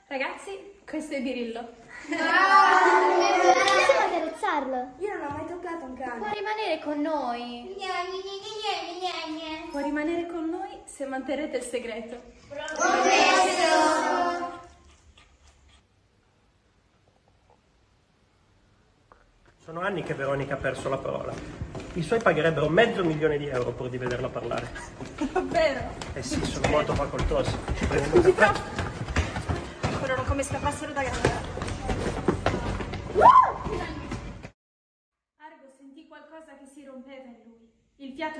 Ragazzi, questo è Birillo. Possiamo accarezzarlo? Io non ho mai toccato un cane. Può rimanere con noi. Può rimanere con noi se manterrete il segreto. Sono anni che Veronica ha perso la parola. I suoi pagherebbero €500.000 pur di vederla parlare. Davvero? Eh sì, sono molto facoltosi. Scusi, però... Corrono come scappassero da gara. Argo sentì qualcosa che si rompeva in lui. Il fiato